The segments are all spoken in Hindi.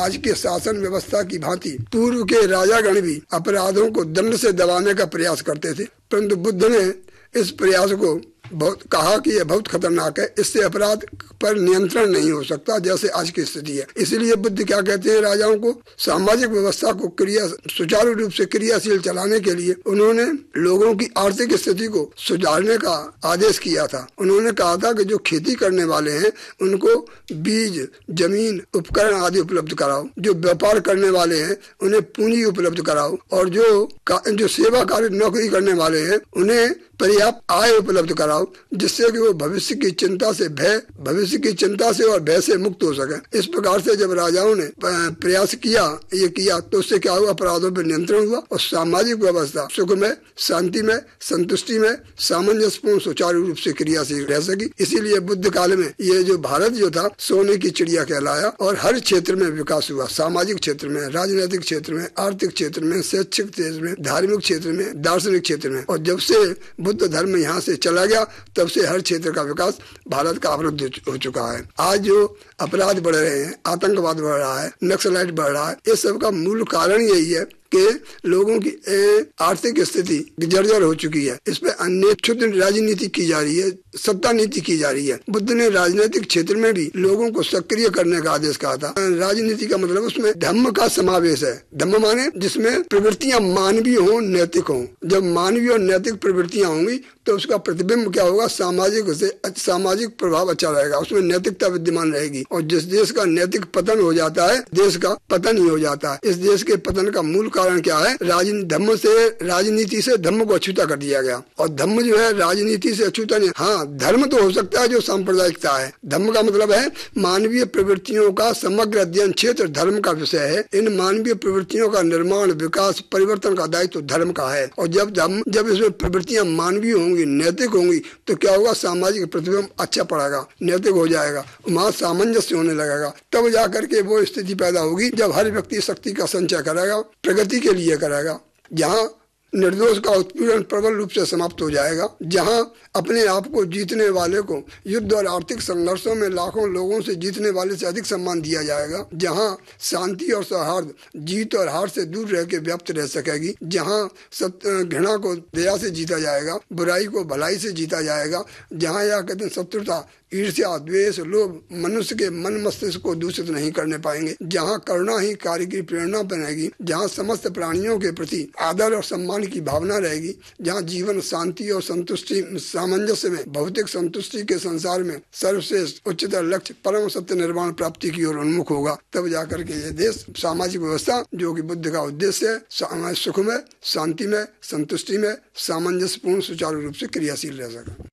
आज के शासन व्यवस्था की भांति पूर्व के राजागण भी अपराधों को दंड से दबाने का प्रयास करते थे, परंतु बुद्ध ने इस प्रयास को कहा कि यह बहुत खतरनाक है, इससे अपराध पर नियंत्रण नहीं हो सकता जैसे आज की स्थिति है। इसलिए बुद्ध क्या कहते हैं, राजाओं को सामाजिक व्यवस्था को सुचारू रूप से क्रियाशील चलाने के लिए उन्होंने लोगों की आर्थिक स्थिति को सुधारने का आदेश किया था। उन्होंने कहा था कि जो खेती करने वाले हैं उनको बीज, जमीन, उपकरण आदि उपलब्ध कराओ, जो व्यापार करने वाले हैं उन्हें पूंजी उपलब्ध कराओ, और जो सेवा कार्य नौकरी करने वाले हैं उन्हें पर्याप्त आय उपलब्ध कराओ, जिससे कि वो भविष्य की चिंता से और भय से मुक्त हो सके। इस प्रकार से जब राजाओं ने प्रयास किया तो उससे क्या हुआ, अपराधों पर नियंत्रण हुआ और सामाजिक व्यवस्था सुख में, शांति में, संतुष्टि में, सामंजस्यपूर्ण सुचारू रूप से क्रियाशील रह सकी। इसीलिए बुद्ध काल में ये जो भारत जो था सोने की चिड़िया कहलाया और हर क्षेत्र में विकास हुआ, सामाजिक क्षेत्र में, राजनीतिक क्षेत्र में, आर्थिक क्षेत्र में, शैक्षिक क्षेत्र में, धार्मिक क्षेत्र में, दार्शनिक क्षेत्र में। और जब से बुद्ध धर्म यहाँ से चला गया तब से हर क्षेत्र का विकास भारत का अवरुद्ध हो चुका है। आज जो अपराध बढ़ रहे हैं, आतंकवाद बढ़ रहा है, नक्सलाइट बढ़ रहा है, इस सब का मूल कारण यही है कि लोगों की आर्थिक स्थिति जर्जर हो चुकी है। इस पे अन्य क्षुद्र राजनीति की जा रही है, सत्ता नीति की जा रही है। बुद्ध ने राजनीतिक क्षेत्र में भी लोगों को सक्रिय करने का आदेश कहा था। राजनीति का मतलब उसमें धम्म का समावेश है। धम्म माने जिसमें प्रवृत्तियां मानवीय हो, नैतिक हो। जब मानवीय और नैतिक प्रवृत्तियां होंगी तो उसका प्रतिबिंब क्या होगा, सामाजिक प्रभाव अच्छा रहेगा, उसमें नैतिकता विद्यमान रहेगी। और जिस देश का नैतिक पतन हो जाता है, देश का पतन ही हो जाता है। इस देश के पतन का मूल कारण क्या है, राजनीति से धम्म को अछूता कर दिया गया। और धम्म जो है राजनीति से अछूता नहीं, हाँ धर्म तो हो सकता है जो सांप्रदायिकता है। धम्म का मतलब है मानवीय प्रवृत्तियों का समग्र अध्ययन क्षेत्र धर्म का विषय है। इन मानवीय प्रवृत्तियों का निर्माण, विकास, परिवर्तन का दायित्व धर्म का है। और जब इसमें प्रवृत्तियां मानवीय होंगी, नैतिक होंगी, तो क्या होगा, सामाजिक प्रतिबिंब अच्छा पड़ेगा, नैतिक हो जाएगा, वहाँ सामंजस्य होने लगेगा। तब जाकर के वो स्थिति पैदा होगी जब हर व्यक्ति शक्ति का संचय करेगा, प्रगति के लिए करेगा, जहाँ निर्दोष का उत्पीड़न प्रबल रूप से समाप्त हो जाएगा, जहां अपने आप को जीतने वाले को युद्ध और आर्थिक संघर्षों में लाखों लोगों से जीतने वाले से अधिक सम्मान दिया जाएगा, जहां शांति और सौहार्द जीत और हार से दूर रह के व्याप्त रह सकेगी, जहां घृणा को दया से जीता जाएगा, बुराई को भलाई से जीता जाएगा, जहां या कहते हैं शत्रुता, ईर्ष्या, द्वेष, लोभ मनुष्य के मन मस्तिष्क को दूषित नहीं करने पाएंगे, जहाँ करुणा ही कार्य की प्रेरणा बनेगी, जहाँ समस्त प्राणियों के प्रति आदर और सम्मान की भावना रहेगी, जहाँ जीवन शांति और संतुष्टि सामंजस्य में भौतिक संतुष्टि के संसार में सर्वश्रेष्ठ उच्चतर लक्ष्य परम सत्य निर्वाण प्राप्ति की ओर उन्मुख होगा। तब जाकर के ये देश सामाजिक व्यवस्था जो कि बुद्ध का उद्देश्य है, सुख में, शांति में, संतुष्टि में, सामंजस्यपूर्ण सुचारू रूप से क्रियाशील रह सके।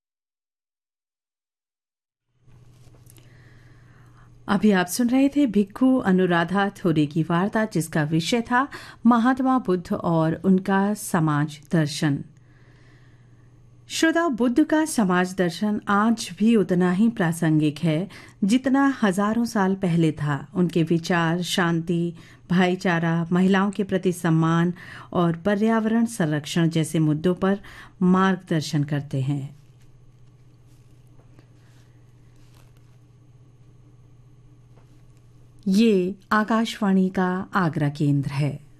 अभी आप सुन रहे थे भिक्खु अनुराधा थोरे की वार्ता, जिसका विषय था महात्मा बुद्ध और उनका समाज दर्शन। श्रोता, बुद्ध का समाज दर्शन आज भी उतना ही प्रासंगिक है जितना हजारों साल पहले था। उनके विचार शांति, भाईचारा, महिलाओं के प्रति सम्मान और पर्यावरण संरक्षण जैसे मुद्दों पर मार्गदर्शन करते हैं। ये आकाशवाणी का आगरा केंद्र है।